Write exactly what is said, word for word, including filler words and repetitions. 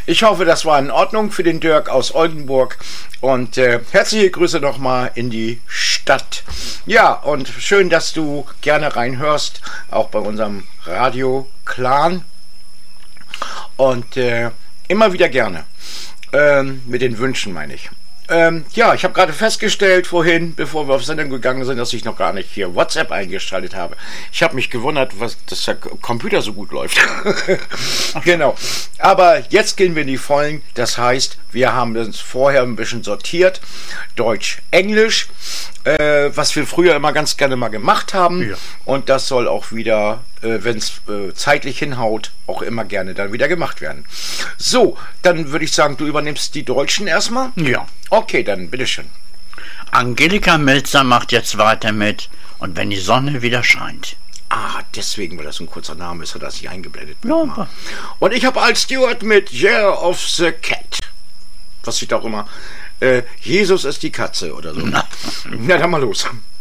Ich hoffe, das war in Ordnung für den Dirk aus Oldenburg. Und äh, herzliche Grüße nochmal in die Stadt. Ja, und schön, dass du gerne reinhörst, auch bei unserem Radio-Clan. Und äh, immer wieder gerne. Ähm, mit den Wünschen meine ich. Ähm, ja, ich habe gerade festgestellt vorhin, bevor wir auf Sendung gegangen sind, dass ich noch gar nicht hier WhatsApp eingeschaltet habe. Ich habe mich gewundert, was, dass der Computer so gut läuft. Genau. Aber jetzt gehen wir in die Vollen. Das heißt, wir haben uns vorher ein bisschen sortiert. Deutsch, Englisch, äh, was wir früher immer ganz gerne mal gemacht haben. Ja. Und das soll auch wieder, äh, wenn es äh, zeitlich hinhaut, auch immer gerne dann wieder gemacht werden. So, dann würde ich sagen, du übernimmst die Deutschen erstmal. Ja. Okay, dann bitteschön. Angelika Melzer macht jetzt weiter mit Und wenn die Sonne wieder scheint. Ah, deswegen, weil das ein kurzer Name ist, hat er sich eingeblendet. Ja. Und ich habe als Steward mit Year of the Cat. Was steht auch immer? Äh, Jesus ist die Katze oder so. Na, Na dann mal los.